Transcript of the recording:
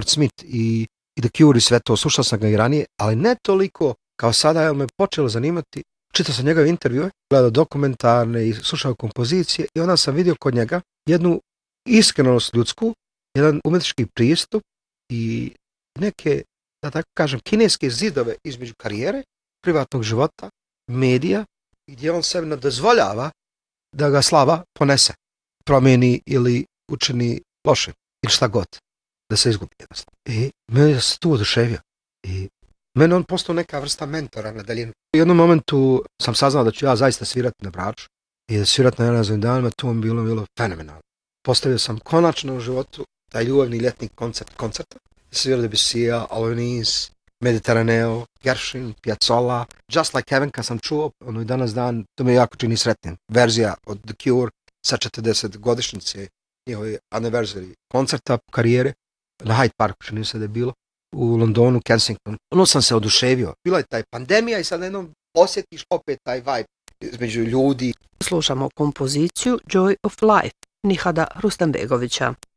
Smith i The Cure i sve to, slušao sam ga i ranije, ali ne toliko kao sada, jer me počelo zanimati. Čitao sam njegove intervjue, gledao dokumentarne i slušao kompozicije i onda sam vidio kod njega jednu iskrenost ljudsku, jedan umjetnički pristup i neke, da tako kažem, kineske zidove između karijere, privatnog života, medija, gdje on sebi ne dozvoljava da ga slava ponese, promijeni ili učini loše ili šta god, da se izgubi jednostavno. I mene se tu oduševio. I mene on postao neka vrsta mentora na daljinu. U jednom momentu sam saznao da ću ja zaista svirati na Braču i da svirati na Nerazvojnim danima, to mi bilo fenomenalno. Postavio sam konačno u životu taj ljubavni ljetni koncerta. Svirao Debussija, Alanis, Mediterraneo, Gershwin, Piazzolla, Just Like Heaven kad sam čuo, ono i danas dan, to me jako čini sretnim. Verzija od The Cure sa 40 godišnjice njihove anniversary koncerta karijere na Hyde Parku, čini se da je bilo, u Londonu, Kensingtonu. Ono sam se oduševio. Bila je taj pandemija i sad jednom osjetiš opet taj vibe između ljudi. Slušamo kompoziciju Joy of Life Nihada Rustanbegovića.